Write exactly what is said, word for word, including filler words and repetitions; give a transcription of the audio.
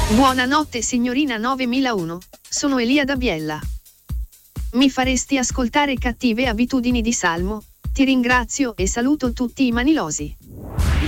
Buonanotte signorina novemilauno, sono Elia da Biella. Mi faresti ascoltare Cattive abitudini di Salmo? Ti ringrazio e saluto tutti i manilosi.